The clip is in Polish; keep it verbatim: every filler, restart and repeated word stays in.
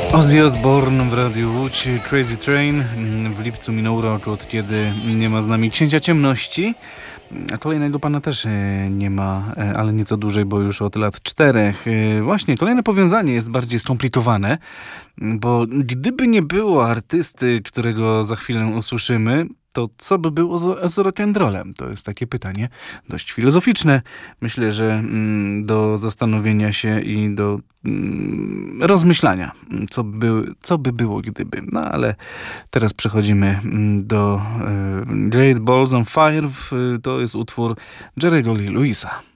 Ozzy Osbourne w Radiu Łódź, Crazy Train. W lipcu minął rok, od kiedy nie ma z nami Księcia Ciemności. A kolejnego pana też nie ma, ale nieco dłużej, bo już od lat czterech. Właśnie, kolejne powiązanie jest bardziej skomplikowane, bo gdyby nie było artysty, którego za chwilę usłyszymy, to co by było z, z rock'n'rollem? To jest takie pytanie dość filozoficzne. Myślę, że mm, do zastanowienia się i do mm, rozmyślania, co by, co by było gdyby. No ale teraz przechodzimy do y, Great Balls on Fire. To jest utwór Jerry'ego Lee Lewisa.